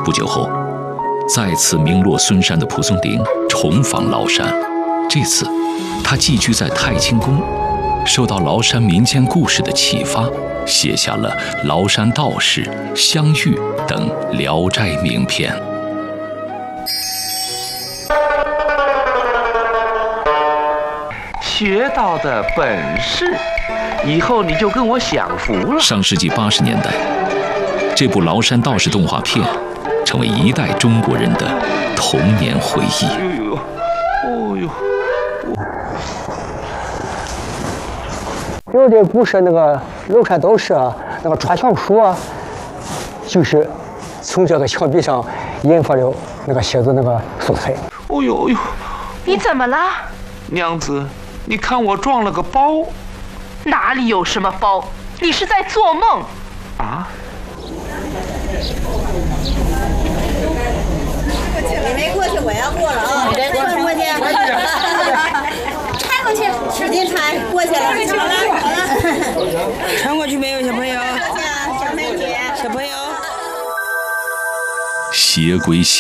不久后，再次名落孙山的蒲松龄重访崂山，这次他寄居在太清宫，受到崂山民间故事的启发，写下了《崂山道士》《相遇》等《聊斋》名篇。 学到的本事，以后你就跟我享福了。 上世纪80年代，这部《崂山道士》动画片成为一代中国人的童年回忆。 有的故事那个崂山道士啊，那个传小说啊，就是从这个墙壁上引发了那个写的那个素材。 哦呦， 你怎么了？ 娘子，你看我撞了个包。 哪里有什么包？你是在做梦啊！ 你没过去，我要过了啊！穿过去，穿过去，使劲穿，过去了，好了， 穿过去没有，小朋友？ 小美女， 小朋友。 邪鬼